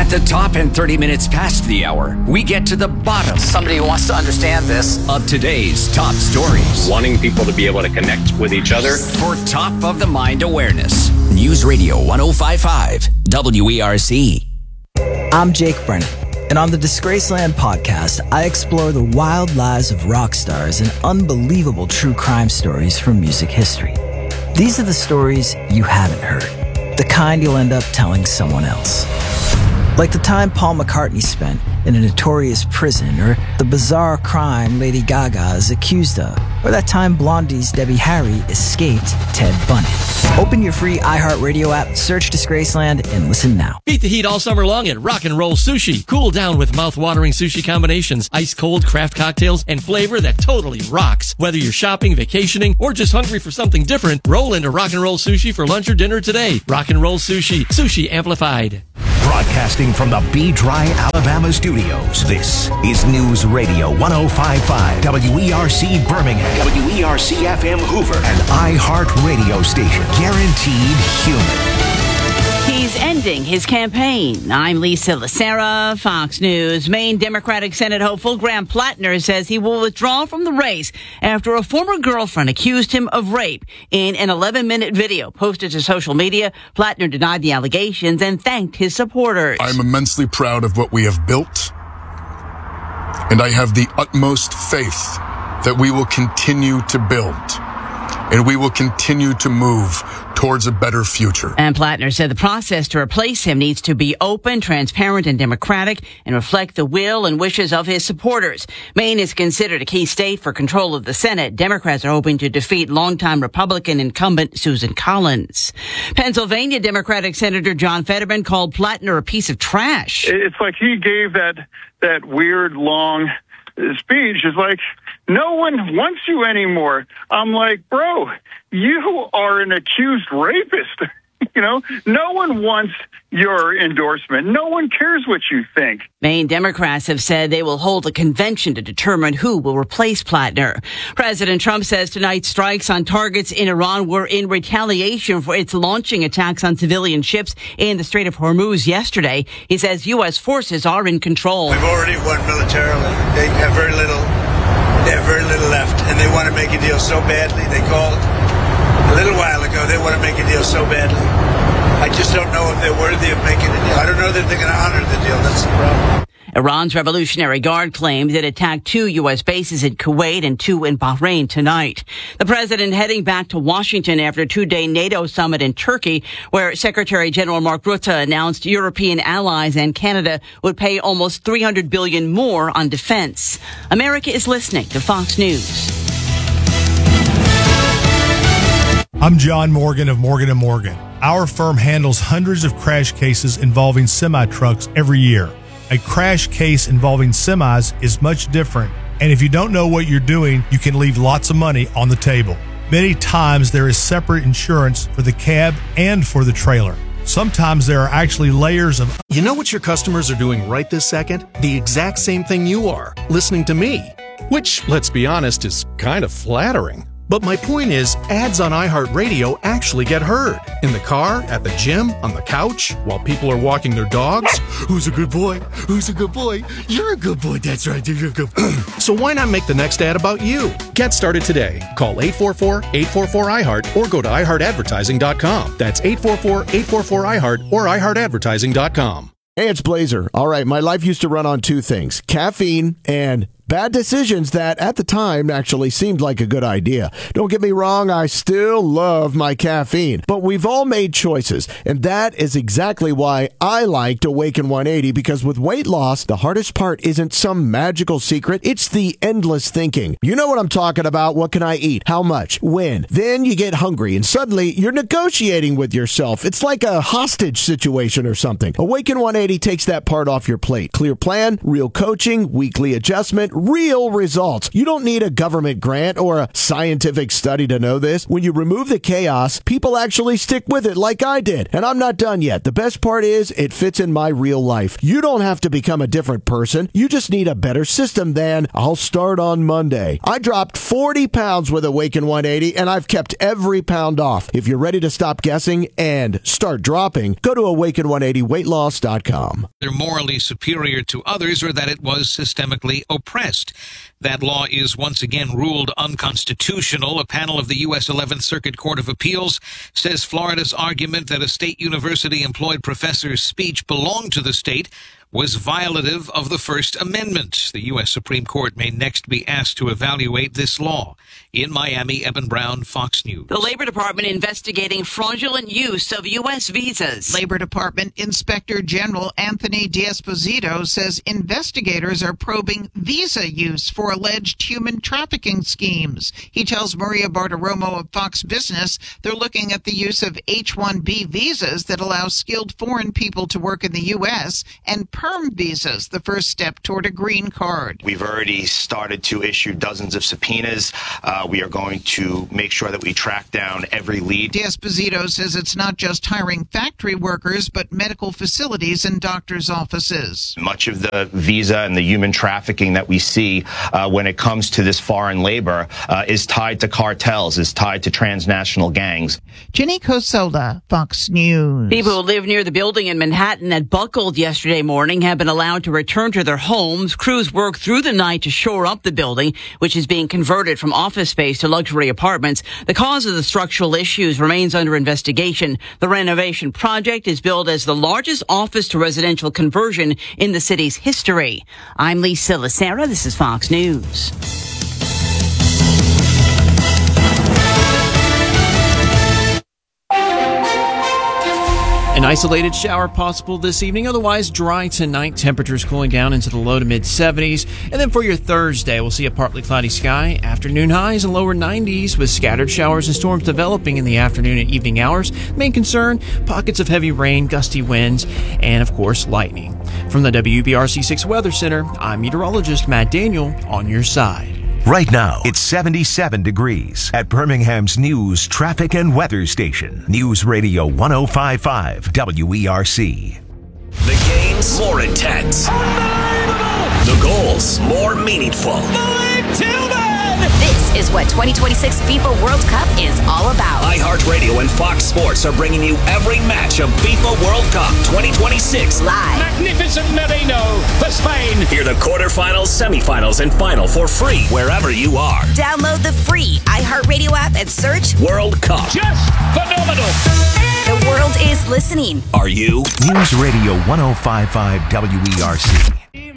At the top and 30 minutes past the hour, we get to the bottom. Somebody who wants to understand this. Of today's top stories. Wanting people to be able to connect with each other. For top of the mind awareness. News Radio 105.5 WERC. I'm Jake Brennan, and on the Disgraceland podcast, I explore the wild lives of rock stars and unbelievable true crime stories from music history. These are the stories you haven't heard, the kind you'll end up telling someone else. Like the time Paul McCartney spent in a notorious prison, or the bizarre crime Lady Gaga is accused of, or that time Blondie's Debbie Harry escaped Ted Bundy. Open your free iHeartRadio app, search Disgraceland, and listen now. Beat the heat all summer long at Rock and Roll Sushi. Cool down with mouth-watering sushi combinations, ice-cold craft cocktails, and flavor that totally rocks. Whether you're shopping, vacationing, or just hungry for something different, roll into Rock and Roll Sushi for lunch or dinner today. Rock and Roll Sushi. Sushi amplified. Broadcasting from the Be-Dry, Alabama studios, this is News Radio 105.5 WERC Birmingham, WERC-FM Hoover, and iHeart Radio station. Guaranteed human. He's ending his campaign. I'm Lisa Lacera, Fox News. Maine Democratic Senate hopeful Graham Plattner says he will withdraw from the race after a former girlfriend accused him of rape. In an 11-minute video posted to social media, Plattner denied the allegations and thanked his supporters. I'm immensely proud of what we have built, and I have the utmost faith that we will continue to build, and we will continue to move towards a better future. And Plattner said the process to replace him needs to be open, transparent, and democratic, and reflect the will and wishes of his supporters. Maine is considered a key state for control of the Senate. Democrats are hoping to defeat longtime Republican incumbent Susan Collins. Pennsylvania Democratic Senator John Fetterman called Plattner a piece of trash. It's like he gave that weird long speech. It's like, no one wants you anymore. I'm like, bro, you are an accused rapist. You know, no one wants your endorsement. No one cares what you think. Maine Democrats have said they will hold a convention to determine who will replace Plattner. President Trump says tonight's strikes on targets in Iran were in retaliation for its launching attacks on civilian ships in the Strait of Hormuz yesterday. He says U.S. forces are in control. We've already won militarily. They have very little left, and they want to make a deal so badly. They called a little while ago. They want to make a deal so badly. I just don't know if they're worthy of making a deal. I don't know that they're going to honor the deal. That's the problem. Iran's Revolutionary Guard claims it attacked 2 U.S. bases in Kuwait and 2 in Bahrain tonight. The president heading back to Washington after a 2-day NATO summit in Turkey, where Secretary General Mark Rutte announced European allies and Canada would pay almost $300 billion more on defense. America is listening to Fox News. I'm John Morgan of Morgan & Morgan. Our firm handles hundreds of crash cases involving semi-trucks every year. A crash case involving semis is much different, and if you don't know what you're doing, you can leave lots of money on the table. Many times there is separate insurance for the cab and for the trailer. Sometimes there are actually layers of... You know what your customers are doing right this second? The exact same thing you are, listening to me. Which, let's be honest, is kind of flattering. But my point is, ads on iHeartRadio actually get heard. In the car, at the gym, on the couch, while people are walking their dogs. Who's a good boy? Who's a good boy? You're a good boy. That's right. You're a good boy. So why not make the next ad about you? Get started today. Call 844-844-iHeart or go to iHeartAdvertising.com. That's 844-844-iHeart or iHeartAdvertising.com. Hey, it's Blazer. All right, my life used to run on 2 things, caffeine and bad decisions that at the time actually seemed like a good idea. Don't get me wrong, I still love my caffeine, but we've all made choices, and that is exactly why I liked Awaken 180, because with weight loss, the hardest part isn't some magical secret, it's the endless thinking. You know what I'm talking about. What can I eat? How much? When? Then you get hungry, and suddenly you're negotiating with yourself. It's like a hostage situation or something. Awaken 180 takes that part off your plate. Clear plan, real coaching, weekly adjustment, real results. You don't need a government grant or a scientific study to know this. When you remove the chaos, people actually stick with it like I did. And I'm not done yet. The best part is it fits in my real life. You don't have to become a different person. You just need a better system than I'll start on Monday. I dropped 40 pounds with Awaken 180 and I've kept every pound off. If you're ready to stop guessing and start dropping, go to awaken180weightloss.com. They're morally superior to others or that it was systemically oppressed. That law is once again ruled unconstitutional. A panel of the U.S. 11th Circuit Court of Appeals says Florida's argument that a state university-employed professor's speech belonged to the state was violative of the First Amendment. The U.S. Supreme Court may next be asked to evaluate this law. In Miami, Eben Brown, Fox News. The Labor Department investigating fraudulent use of U.S. visas. Labor Department Inspector General Anthony D'Esposito says investigators are probing visa use for alleged human trafficking schemes. He tells Maria Bartiromo of Fox Business they're looking at the use of H-1B visas that allow skilled foreign people to work in the U.S. and perm visas, the first step toward a green card. We've already started to issue dozens of subpoenas. We are going to make sure that we track down every lead. D'Esposito says it's not just hiring factory workers, but medical facilities and doctors' offices. Much of the visa and the human trafficking that we see when it comes to this foreign labor is tied to cartels, is tied to transnational gangs. Jenny Cosola, Fox News. People who live near the building in Manhattan that buckled yesterday morning have been allowed to return to their homes. Crews worked through the night to shore up the building, which is being converted from office space to luxury apartments. The cause of the structural issues remains under investigation. The renovation project is billed as the largest office to residential conversion in the city's history. I'm Lisa Lacera. This is Fox News. An isolated shower possible this evening, otherwise dry tonight. Temperatures cooling down into the low to mid 70s. And then for your Thursday, we'll see a partly cloudy sky, afternoon highs in lower 90s with scattered showers and storms developing in the afternoon and evening hours. Main concern, pockets of heavy rain, gusty winds, and of course, lightning. From the WBRC 6 Weather Center, I'm meteorologist Matt Daniel on your side. Right now, it's 77 degrees at Birmingham's news, traffic, and weather station. News Radio 1055 WERC. The games more intense. The goals more meaningful. This is what 2026 FIFA World Cup is all about. iHeartRadio and Fox Sports are bringing you every match of FIFA World Cup 2026 live. Magnificent Merino for Spain. Hear the quarterfinals, semifinals, and final for free wherever you are. Download the free iHeartRadio app and search World Cup. Just phenomenal. The world is listening. Are you? News Radio 1055 WERC.